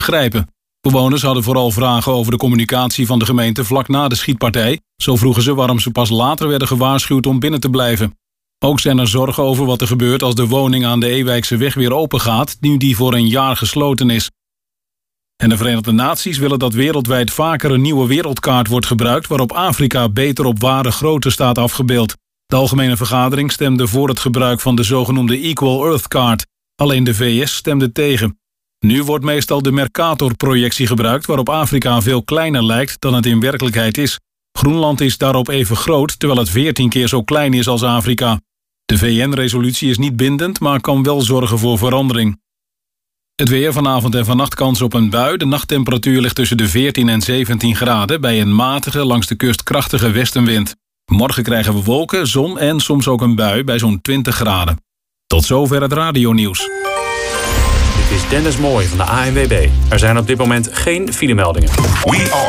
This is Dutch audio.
grijpen. Bewoners hadden vooral vragen over de communicatie van de gemeente vlak na de schietpartij. Zo vroegen ze waarom ze pas later werden gewaarschuwd om binnen te blijven. Ook zijn er zorgen over wat er gebeurt als de woning aan de Ewijkseweg weer open gaat, nu die voor een jaar gesloten is. En de Verenigde Naties willen dat wereldwijd vaker een nieuwe wereldkaart wordt gebruikt, waarop Afrika beter op ware grootte staat afgebeeld. De Algemene Vergadering stemde voor het gebruik van de zogenoemde Equal Earth Card. Alleen de VS stemde tegen. Nu wordt meestal de Mercator-projectie gebruikt, waarop Afrika veel kleiner lijkt dan het in werkelijkheid is. Groenland is daarop even groot, terwijl het 14 keer zo klein is als Afrika. De VN-resolutie is niet bindend, maar kan wel zorgen voor verandering. Het weer, vanavond en vannacht kans op een bui. De nachttemperatuur ligt tussen de 14 en 17 graden... bij een matige, langs de kust krachtige westenwind. Morgen krijgen we wolken, zon en soms ook een bui bij zo'n 20 graden. Tot zover het radionieuws. Dit is Dennis Mooij van de ANWB. Er zijn op dit moment geen filemeldingen. We are